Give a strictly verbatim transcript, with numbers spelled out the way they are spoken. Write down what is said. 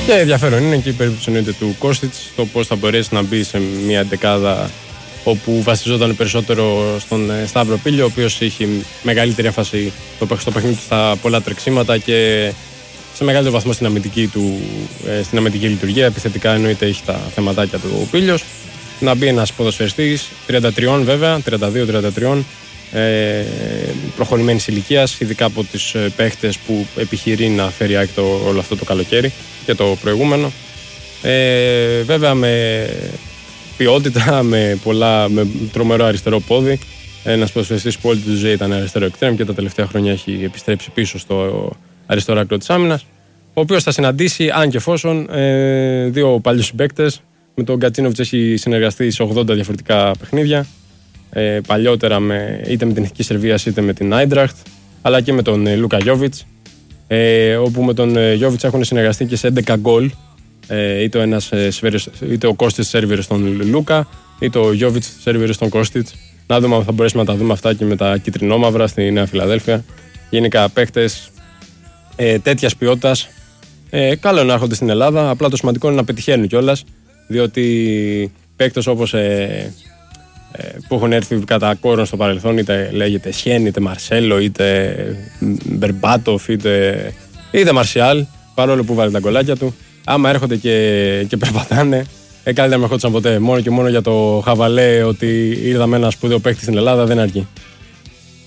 Και ενδιαφέρον είναι και η περίπτωση εννοείται του Κώστιτς, το πώς θα μπορέσει να μπει σε μια εντεκάδα όπου βασιζόταν περισσότερο στον Σταύρο Πίλιο, ο οποίος είχε μεγαλύτερη έμφαση στο παιχνίδι του στα πολλά τρεξίματα και σε μεγαλύτερο βαθμό στην αμυντική, του, στην αμυντική λειτουργία. Επιθετικά εννοείται έχει τα θεματάκια του ο Πίλιος. Να μπει ένας ποδοσφαιριστής τριάντα τρία βέβαια, τριάντα δύο τριάντα τρία, ε, προχωρημένης ηλικίας, ειδικά από τις παίχτες που επιχειρεί να φέρει άκρη όλο αυτό το καλοκαίρι και το προηγούμενο. Ε, βέβαια με ποιότητα, με, πολλά, με τρομερό αριστερό πόδι. Ένας ποδοσφαιριστής που όλη τη ζωή ήταν αριστερό εκτρέμ και τα τελευταία χρόνια έχει επιστρέψει πίσω στο αριστερό άκρο της άμυνας. Ο οποίος θα συναντήσει, αν και εφόσον, ε, δύο παλιούς συμπαίκτες. Με τον Γκατσίνοβιτς έχει συνεργαστεί σε ογδόντα διαφορετικά παιχνίδια. Ε, παλιότερα με, είτε με την Εθνική Σερβίας είτε με την Άιντραχτ, αλλά και με τον ε, Λούκα Γιόβιτς. Ε, όπου με τον ε, Γιόβιτς έχουν συνεργαστεί και σε έντεκα γκολ. Ε, είτε, ο ένας, ε, είτε ο Κώστιτς σέρβιρε στον Λούκα, είτε ο Γιόβιτς σέρβιρε στον Κώστιτς. Να δούμε αν θα μπορέσουμε να τα δούμε αυτά και με τα κυτρινόμαυρα στη Νέα Φιλαδέλφια. Γενικά παίκτες ε, τέτοιας ποιότητας. Ε, καλό να έρχονται στην Ελλάδα. Απλά το σημαντικό είναι να πετυχαίνουν κιόλας. Διότι παίκτες όπως ε, ε, που έχουν έρθει κατά κόρον στο παρελθόν, είτε λέγεται Σιέν, είτε Μαρσέλο, είτε Μπερμπάτοφ, είτε, είτε Μαρσιάλ, παρόλο που βάλει τα γκολάκια του, άμα έρχονται και, και περπατάνε, ε, καλύτερα με ερχόντουσαν ποτέ. Μόνο και μόνο για το χαβαλέ ότι είδαμε ένα σπουδαίο παίκτη στην Ελλάδα δεν αρκεί.